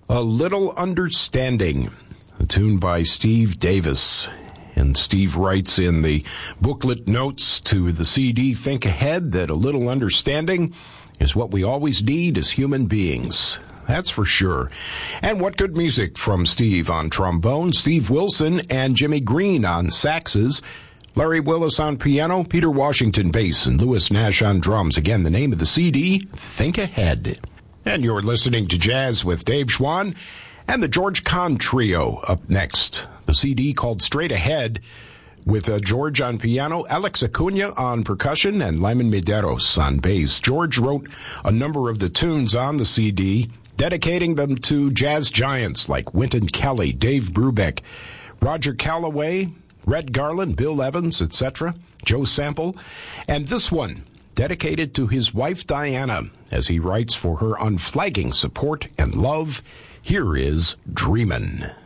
A Little Understanding, a tune by Steve Davis. And Steve writes in the booklet notes to the CD Think Ahead that a little understanding is what we always need as human beings. That's for sure. And what good music from Steve on trombone, Steve Wilson and Jimmy Green on saxes, Larry Willis on piano, Peter Washington bass, and Louis Nash on drums. Again, the name of the CD, Think Ahead. And you're listening to Jazz with Dave Schwann and the George Kahn Trio up next. The CD called Straight Ahead with George on piano, Alex Acuna on percussion, and Lyman Medeiros on bass. George wrote a number of the tunes on the CD, dedicating them to jazz giants like Wynton Kelly, Dave Brubeck, Roger Calloway, Red Garland, Bill Evans, etc., Joe Sample, and this one dedicated to his wife Diana as he writes for her unflagging support and love. Here is Dreamin'.